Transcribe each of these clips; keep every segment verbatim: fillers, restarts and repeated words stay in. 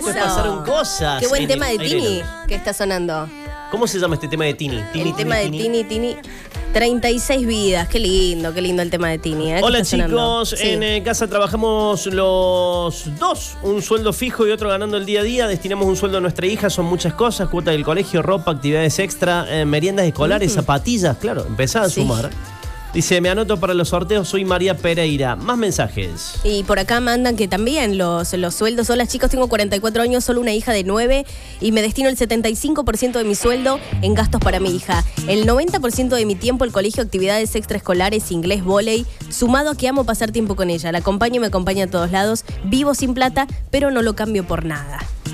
después pasaron cosas. Qué buen en tema el de aire. Tini que está sonando. ¿Cómo se llama este tema de Tini? Tini El tema de Tini, Tini. treinta y seis vidas. Qué lindo, qué lindo el tema de Tini. ¿eh? Hola está sonando. chicos, Sí. en eh, casa trabajamos los dos, un sueldo fijo y otro ganando el día a día. Destinamos un sueldo a nuestra hija, son muchas cosas, cuota del colegio, ropa, actividades extra, eh, meriendas escolares, uh-huh. zapatillas, claro, empezá a Sí. sumar. Dice, me anoto para los sorteos, soy María Pereira. Más mensajes. Y por acá mandan que también los, los sueldos. Hola chicos, tengo cuarenta y cuatro años, solo una hija de nueve y me destino el setenta y cinco por ciento de mi sueldo en gastos para mi hija. El noventa por ciento de mi tiempo el colegio, actividades extraescolares, inglés, vóley, sumado a que amo pasar tiempo con ella. La acompaño y me acompaña a todos lados. Vivo sin plata, pero no lo cambio por nada.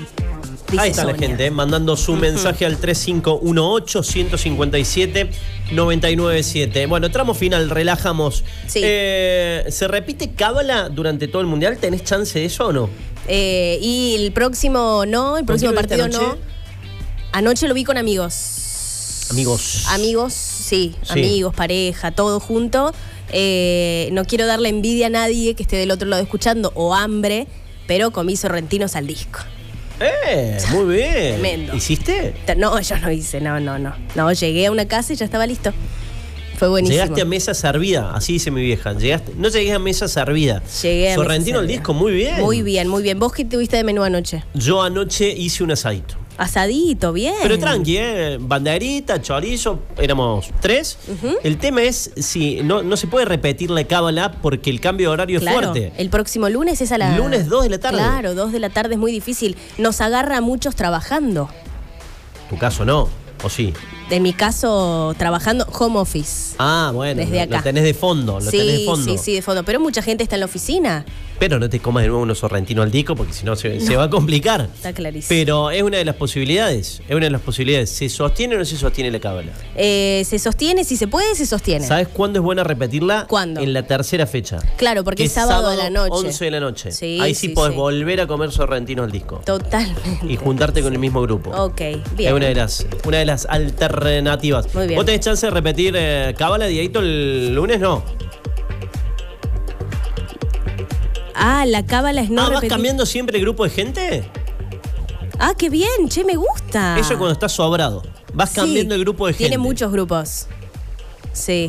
Dice Ahí está Sonia. la gente, eh, mandando su uh-huh. mensaje al tres cinco uno ocho, uno cinco siete, nueve nueve siete. Bueno, tramo final, relajamos. Sí. Eh, ¿Se repite cábala durante todo el mundial? ¿Tenés chance de eso o no? Eh, y el próximo no, el próximo partido anoche? no. Anoche lo vi con amigos. Amigos. Amigos, sí, Sí. amigos, pareja, todo junto. Eh, no quiero darle envidia a nadie que esté del otro lado escuchando o hambre, pero comí sorrentinos al disco. ¡Eh! Muy bien. Tremendo. ¿Hiciste? No, yo no hice, no, no, no. No, llegué a una casa y ya estaba listo. Fue buenísimo. Llegaste a mesa servida, así dice mi vieja. Llegaste, no llegué a mesa servida. Llegué a Sorrentino mesa al servida. disco, muy bien. Muy bien, muy bien. ¿Vos qué tuviste de menú anoche? Yo anoche hice un asadito. Asadito, bien. Pero tranqui, ¿eh? Banderita, chorizo, éramos tres. Uh-huh. El tema es si no, no se puede repetir la cábala porque el cambio de horario Claro, es fuerte. el próximo lunes es a la... Lunes dos de la tarde. Claro, dos de la tarde es muy difícil. Nos agarra a muchos trabajando. Tu caso no, ¿o sí? De mi caso, trabajando home office. Ah, bueno, Desde acá. lo tenés de fondo, lo sí, tenés de fondo. sí, sí, de fondo. Pero mucha gente está en la oficina. Pero no te comas de nuevo unos sorrentinos al disco porque si no se, se va a complicar. Está clarísimo. Pero es una de las posibilidades, es una de las posibilidades. ¿Se sostiene o no se sostiene la cábala? Eh, se sostiene, si se puede, se sostiene. ¿Sabes cuándo es buena repetirla? ¿Cuándo? En la tercera fecha. Claro, porque Que es sábado, a la noche. once de la noche. Sí, Ahí sí, sí, podés sí. volver a comer sorrentinos al disco. Totalmente. Y juntarte con el mismo grupo. Ok, bien. Es una de las, una de las alternativas. Muy bien. ¿Vos tenés chance de repetir eh, cábala, Dieguito, el lunes? No. Ah, la cábala es no ah, ¿vas repetir. cambiando siempre el grupo de gente? Ah, qué bien, che, me gusta. Eso es cuando estás sobrado. Vas Sí, cambiando el grupo de gente. Tiene muchos grupos. Sí.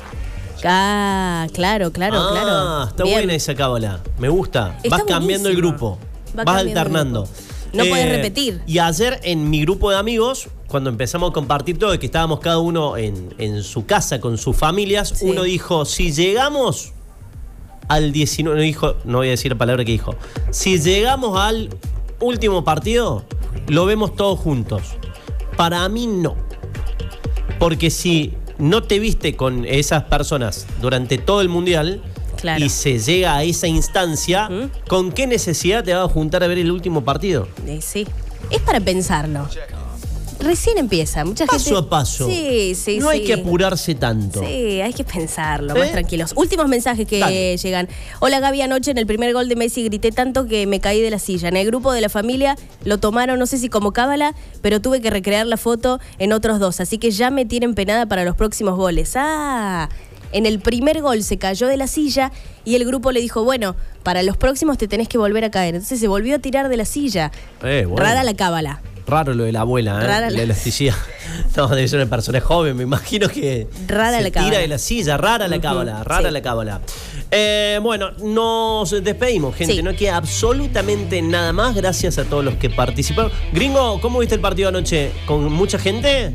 Ah, claro, claro, ah, claro. está Bien. buena esa cábala. Me gusta. Está Vas cambiando el buenísimo. grupo. Va Vas cambiando el alternando. grupo. No podés repetir. Y ayer en mi grupo de amigos, cuando empezamos a compartir todo, y que estábamos cada uno en, en su casa con sus familias, Sí. uno dijo, si llegamos al diecinueve, no dijo, no voy a decir la palabra que dijo, si llegamos al último partido, lo vemos todos juntos. Para mí no. Porque si no te viste con esas personas durante todo el mundial, Claro. y se llega a esa instancia, ¿Mm? ¿con qué necesidad te vas a juntar a ver el último partido? Eh, sí. Es para pensarlo. Recién empieza. Mucha Paso gente... a paso. Sí, sí, No sí. hay que apurarse tanto. Sí, hay que pensarlo, ¿Eh? más tranquilos. Últimos mensajes que Dale. llegan. Hola Gaby, anoche en el primer gol de Messi grité tanto que me caí de la silla. En el grupo de la familia lo tomaron, no sé si como cábala, pero tuve que recrear la foto en otros dos. Así que ya me tienen penada para los próximos goles. Ah, en el primer gol se cayó de la silla y el grupo le dijo, bueno, para los próximos te tenés que volver a caer. Entonces se volvió a tirar de la silla. Eh, bueno. Rara la cábala. Raro lo de la abuela, ¿eh? Rara la la- elasticidad. No, debe ser una persona joven, me imagino que Rara se la tira cábala. de la silla, rara la Ujú, cábala, rara sí. la cábala. Eh, bueno, nos despedimos, gente. Sí. No queda absolutamente nada más. Gracias a todos los que participaron. Gringo, ¿cómo viste el partido anoche? ¿Con mucha gente?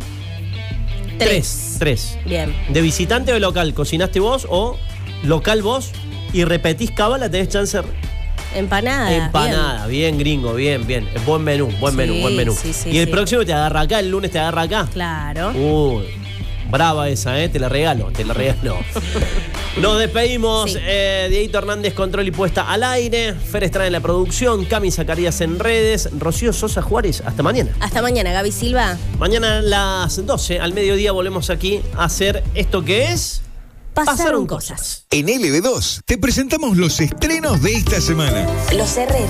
Tres. Tres. Bien. ¿De visitante o de local? ¿Cocinaste vos o local vos? Y repetís cábala, tenés chance. Empanada. Empanada, bien. gringo, bien, bien. Buen menú, buen Sí, menú, buen menú. sí, sí, y el sí. próximo te agarra acá, el lunes te agarra acá. Bien. Claro. Uy, brava esa, ¿eh? Te la regalo, te la regalo. Nos despedimos. Sí. Eh, Dieguito Hernández, control y puesta al aire. Fer Estrada en la producción. Cami Zacarías en redes. Rocío Sosa Juárez. Hasta mañana. Hasta mañana, Gaby Silva. Mañana a las doce, al mediodía, volvemos aquí a hacer esto que es... Pasaron cosas. En L B dos te presentamos los estrenos de esta semana. Los Herreros.